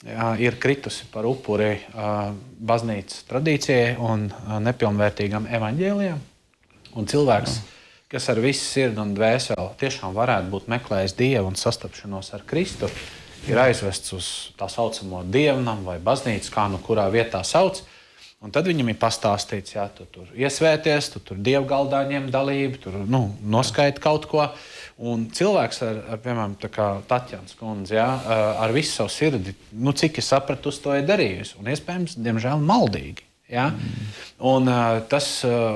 ir kritusi par upuri baznīcas tradīcijai un nepilnvērtīgam evaņģēlijam. Un cilvēks, kas ar visu sirdi un dvēseli tiešām varētu būt meklējis Dievu un sastapšanos ar Kristu, ir aizvests uz tā saucamo dievnamu vai baznīcu, kā nu kurā vietā sauc. Un tad viņam ir pastāstīts, tu tur iesvēties, tu tur dievgaldā ņem dalību, tur noskaiti kaut ko. Un cilvēks piemēram, tā kā Tatjans kundze, ar visu savu sirdi, cik es sapratu, to ir darījusi. Un iespējams, diemžēl, maldīgi. Ja? Un tas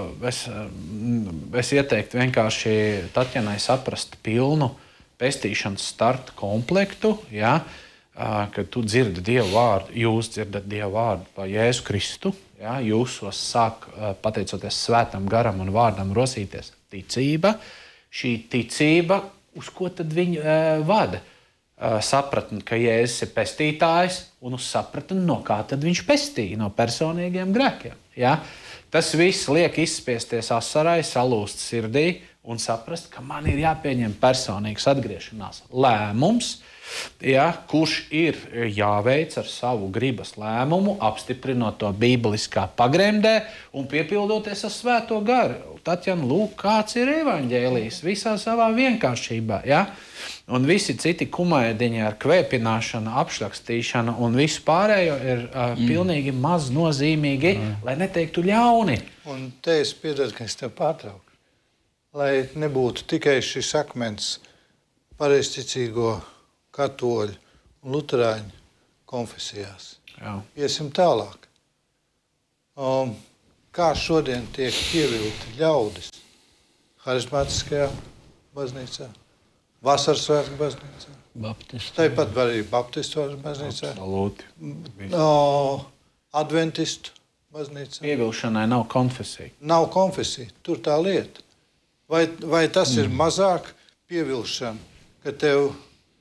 es ieteiktu vienkārši Tatjanai saprast pilnu pestīšanas starta komplektu, kad tu dzirdi Dievu vārdu, jūs dzirdat Dievu vārdu par Jēzu Kristu, jūsos sāk, pateicoties svētam garam un vārdam, rosīties ticība. Šī ticība, uz ko tad viņi vada? Sapratni, ka Jēzus ir pestītājs, un uz sapratni, no kā tad viņš pestīja, no personīgiem grēkiem. Ja? Tas viss liek izspiesties asarai, salūst sirdī un saprast, ka man ir jāpieņem personīgs atgriešanās lēmums, kurš ir jāveic ar savu gribas lēmumu, apstiprinot to bībeliskā pagremdē un piepildoties ar svēto garu. Tatjana, lūk, kāds ir evaņģēlijs visā savā vienkāršībā. Ja? Un visi citi kumaidiņi ar kvēpināšanu, apšlakstīšanu un visu pārējo ir pilnīgi maz nozīmīgi, lai neteiktu ļauni. Un te es piedodu, ka es tev pārtraukšu. Lai nebūtu tikai šis akmens pareizticīgo katoļu un luterāņu konfesijās. Iesim tālāk. Kā šodien tiek pievilti ļaudis harizmātiskajā baznīcā, vasaras svētku baznīcā, tāpat arī baptistu baznīcā, adventistu baznīcā. Pievilšanai nav konfesija. Nav konfesija, tur tā lieta. Vai tas ir mazāk pievilšana, ka tev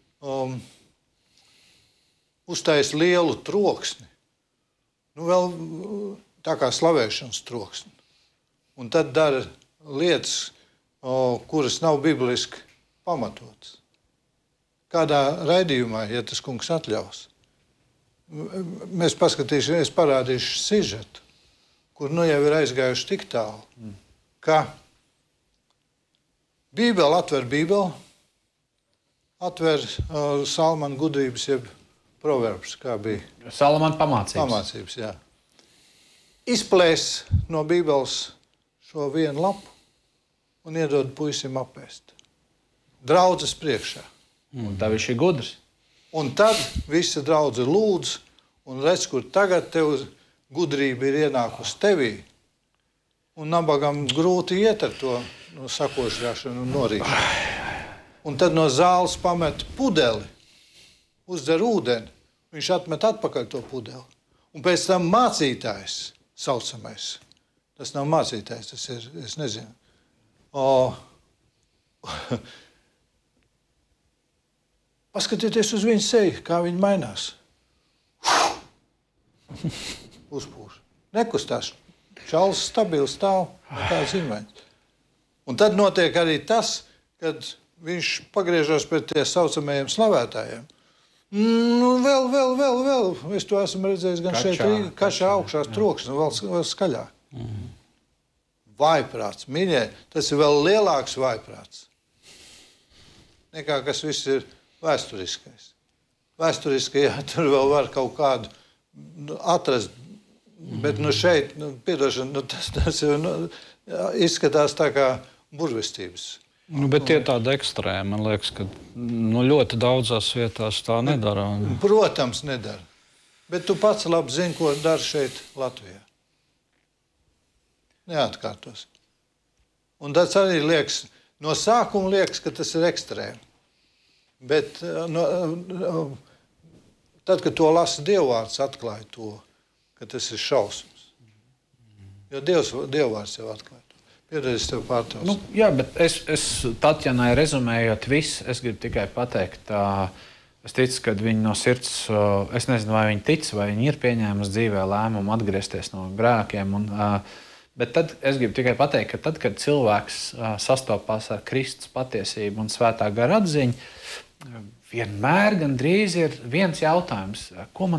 uztais lielu troksni, vēl tā kā slavēšanas troksni, un tad dara lietas, kuras nav bibliski pamatotas. Kādā raidījumā, ja tas kungs atļaus, mēs paskatīsim, es parādīšu sižetu, kur jau ir aizgājuši tik tālu, ka Bībeli atver Bībeli, atver Salmana gudrības, jeb proverbs, kā bija. Salmana pamācības. Pamācības, jā. Izplēs no Bībeles šo vienu lapu un iedod puisim apēst. Draudzes priekšā. Un tā viņš ir gudrs. Un tad visa draudze lūdz, un redz, kur tagad tev gudrība ir ienākusi tevī. Un nabagam grūti iet ar to sakošļāšanu un norīšanu. Un tad no zāles pamet pudeli, uzdzer ūdeni, viņš atmet atpakaļ to pudeli. Un pēc tam mācītājs saucamais. Tas nav mācītājs, tas ir, es nezinu. Paskatieties uz viņu seju, kā viņi mainās. Uzpūš. Nekustās. Čalis stabils stāv, nekāds izmaiņas. Un tad notiek arī tas, kad viņš pagriežas pret tie saucamajiem slavētājiem. Vēl. Es to esmu redzējis gan šeit, kašā augšās troksni, vēl skaļāk. Vājprāts, mīļie, tas ir vēl lielāks vājprāts. Nekā kas viss ir vēsturiskais. Vēsturiskajā tur vēl var kaut kādu atrast, bet šeit, piedošana, tas izskatās tā kā burvestības. Bet tie tādi ekstrēmi, man liekas, ka ļoti daudzās vietās tā nedara. Protams, nedara. Bet tu pats labi zini, ko dara šeit Latvijā. Neatkārtos. Un tas arī liekas, no sākuma liekas, ka tas ir ekstrēmi. Bet tad, kad to lasa Dievvārds, atklāja to, ka tas ir šausmas. Jo Dievvārds jau atklāja. Piedodies tev pārtrauc. Jā, bet es Tatjanai rezumējot visu, es gribu tikai pateikt, es ticu, ka viņi no sirds, es nezinu, vai viņi tic, vai viņi ir pieņēmusi dzīvē lēmumu atgriezties no grēkiem. Bet tad es gribu tikai pateikt, ka tad, kad cilvēks sastopās ar Kristus patiesību un svētā gara atziņu, vienmēr gandrīz ir viens jautājums, ko man